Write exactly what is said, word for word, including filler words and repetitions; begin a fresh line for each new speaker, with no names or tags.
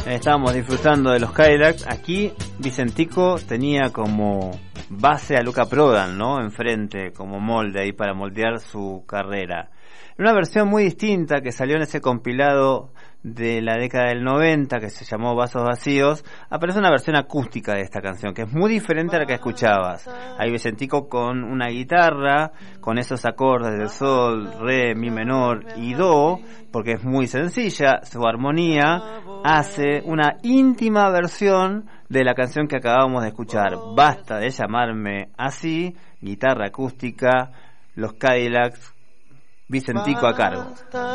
Estábamos disfrutando de los Cadillacs. Aquí Vicentico tenía como base a Luca Prodan, ¿no? Enfrente, como molde ahí para moldear su carrera. Una versión muy distinta que salió en ese compilado de la década del noventa que se llamó Vasos Vacíos. Aparece una versión acústica de esta canción que es muy diferente a la que escuchabas. Ahí Vicentico con una guitarra, con esos acordes de sol, re, mi menor y do, porque es muy sencilla su armonía, hace una íntima versión de la canción que acabamos de escuchar. Basta de llamarme así, guitarra acústica, los Cadillacs, Vicentico a cargo.